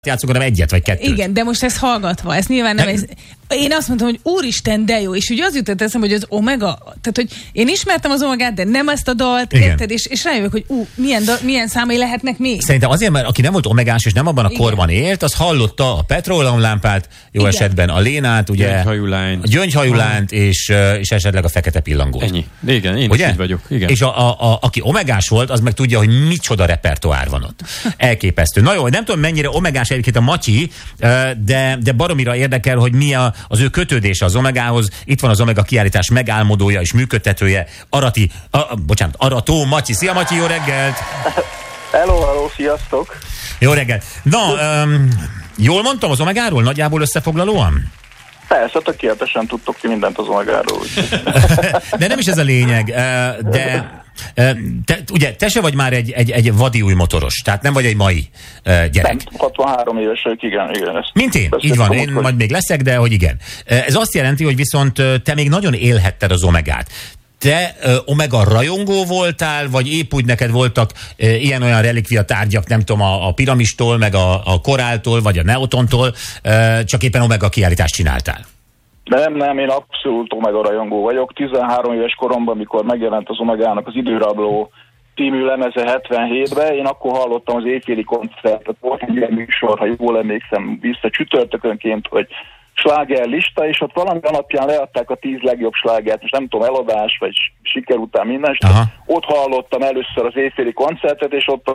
játszunk, hanem egyet vagy kettőt. Igen, de most ezt hallgatva, ez nyilván nem... Én azt mondtam, hogy úristen, de jó, és ugye az jutott eszembe, hogy az Omega, tehát hogy én ismertem az Omegát, de nem ezt a dalt, érted, és rájövök, hogy milyen számai lehetnek még. Szerintem azért, mert aki nem volt omegás, és nem abban a korban élt, az hallotta a petróleumlámpát, jó esetben a Lénát, ugye, a gyöngyhajulánt, és esetleg a fekete pillangót. Ennyi. Igen, én is így vagyok. Igen. És aki omegás volt, az meg tudja, hogy micsoda repertoár van ott. Elképesztő. Na jó, nem tudom, mennyire omegás egyébként a Matyi, de baromira érdekel, hogy mi az ő kötődése az Omegához. Itt van az Omega kiállítás megálmodója és működtetője, Arató Matyi. Szia Matyi, jó reggelt! Hello, sziasztok! Jó reggelt! Na, jól mondtam az Omegáról, nagyjából összefoglalóan? Persze, tökéletesen tudtok ki mindent az Omegáról. De nem is ez a lényeg, te se vagy már egy vadi új motoros, tehát nem vagy egy mai gyerek. Nem, 63 évesek, igen. Mint én, így van, én majd még leszek, de hogy igen. Ez azt jelenti, hogy viszont te még nagyon élhetted az Omegát. Te Omega rajongó voltál, vagy épp úgy neked voltak ilyen-olyan relikvia tárgyak, nem tudom, a piramistól, meg a koráltól, vagy a neotontól, csak éppen Omega kiállítást csináltál? Nem, én abszolút Omega rajongó vagyok. 13 éves koromban, amikor megjelent az Omegának az Időrabló című lemeze 77-ben, én akkor hallottam az éjféli koncertet, volt egy ilyen műsor, ha jól emlékszem, vissza csütörtökönként, hogy sláger lista, és ott valami alapján leadták a 10 legjobb slágert, most nem tudom, eladás, vagy siker után minden, ott hallottam először az éjféli koncertet, és ott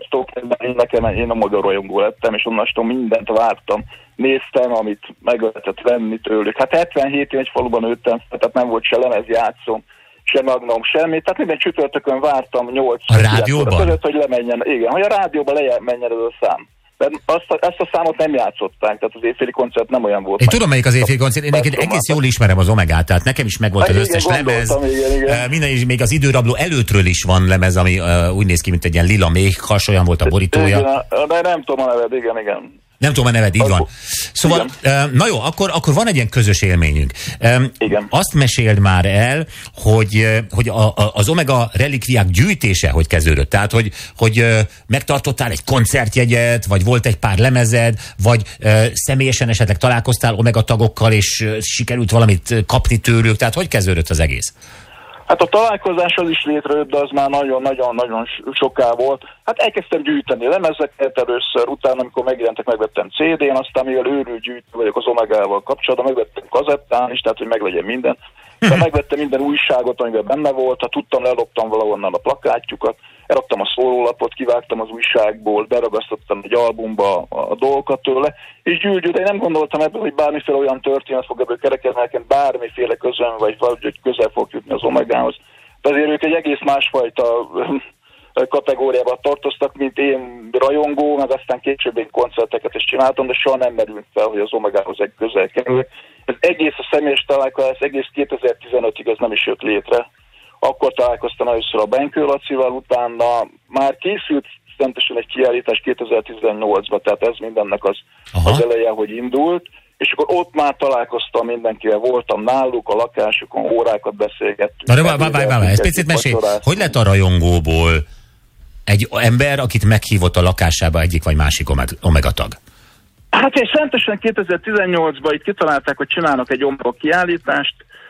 én Omega rajongó lettem, és onnastól mindent vártam, néztem, amit meg lehetett venni tőlük. Hát 77-én egy faluban nőttem, tehát nem volt se lemezjátszóm, se magnum, semmi, tehát minden csütörtökön vártam 8-9 óra között, hogy lemenjen, igen, hogy a rádióban lemenjen ez a szám. De ezt a számot nem játszották, tehát az éjféli koncert nem olyan volt. Én tudom, melyik az éjféli koncert, én egész jól ismerem az Omegát, tehát nekem is megvolt az összes lemez. Igen. Minden is, még az Időrabló előttről is van lemez, ami úgy néz ki, mint egy ilyen lila méhkas, olyan volt a borítója. Igen, de nem tudom a neved, igen. Nem tudom a neved, így van. Szóval, na jó, akkor van egy ilyen közös élményünk. Igen. Azt meséld már el, hogy az Omega relikviák gyűjtése hogy kezdődött. Tehát, hogy megtartottál egy koncertjegyet, vagy volt egy pár lemezed, vagy személyesen esetleg találkoztál Omega tagokkal, és sikerült valamit kapni tőlük. Tehát hogy kezdődött az egész? Hát a találkozás az is létrejött, de az már nagyon soká volt. Hát elkezdtem gyűjteni lemezeket először, utána, amikor megjelentek, megvettem CD-n, aztán mivel őrült gyűjtő vagyok az Omegával kapcsolatban, megvettem kazettán is, tehát hogy meglegyen minden. De megvettem minden újságot, amiben benne volt, ha tudtam, leloptam valahonnan a plakátjukat, eladtam a szórólapot, kivágtam az újságból, beragasztottam egy albumba a dolgokat tőle, és gyűjtő, de én nem gondoltam ebből, hogy bármiféle olyan történet fog ebből kerekedni, nekem bármiféle közön, vagy valahogy közel fog jutni az Omegához. De azért ők egy egész másfajta kategóriába tartoztak, mint én rajongó, meg aztán később én koncerteket is csináltam, de soha nem merült fel, hogy az Omegához egy közel kerül. Ez egész a személyes találkozás, egész 2015-ig ez nem is jött létre. Akkor találkoztam először a Benkő Lacival, utána már készült szentesen egy kiállítás 2018-ban, tehát ez mindennek az eleje, hogy indult, és akkor ott már találkoztam mindenkivel, voltam náluk, a lakásukon, órákat beszélgettünk. Na de várj, ez picit mesélj, hogy lett a rajongóból egy ember, akit meghívott a lakásába egyik vagy másik Omega tag? Hát és szentesen 2018-ban itt kitalálták, hogy csinálnak egy Omega kiállítást.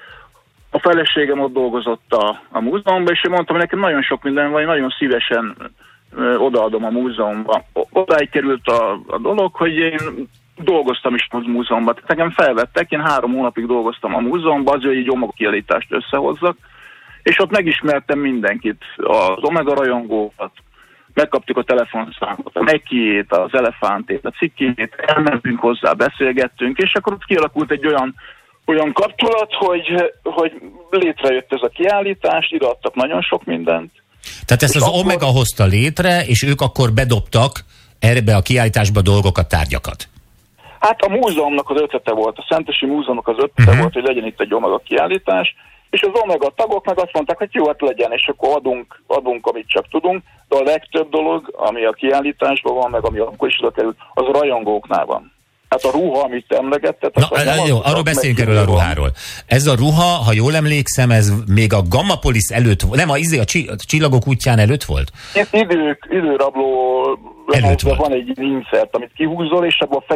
A feleségem ott dolgozott a múzeumban, és én mondtam, hogy nekem nagyon sok minden van, nagyon szívesen odaadom a múzeumba. Odáig került a dolog, hogy én dolgoztam is a múzeumban. Tehát nekem felvettek, én 3 hónapig dolgoztam a múzeumban, azért, hogy egy Omega kiállítást összehozzak, és ott megismertem mindenkit, az Omega rajongókat, megkaptuk a telefonszámot, a Mekiét, az Elefántét, a Cikét, elmentünk hozzá, beszélgettünk, és akkor ott kialakult egy olyan kapcsolat, hogy létrejött ez a kiállítás, ide adtak nagyon sok mindent. Tehát ezt az Omega hozta létre, és ők akkor bedobtak erbe a kiállításba dolgokat, tárgyakat? Hát a múzeumnak az ötlete volt, a Szentesi Múzeumnak az ötlete volt, hogy legyen itt egy Omega kiállítás, és az Omega tagok meg azt mondták, hogy jó, hát legyen, és akkor adunk, amit csak tudunk, de a legtöbb dolog, ami a kiállításban van, meg ami akkor is oda került, az a rajongóknál van. Hát a ruha, amit emlegettet... Jó, arról beszéljünk erről a ruháról. Ez a ruha, ha jól emlékszem, ez még a Gammapolis előtt, nem, a Csillagok útján előtt volt? Időrabló előtt volt. Van egy insert, amit kihúzol, és abban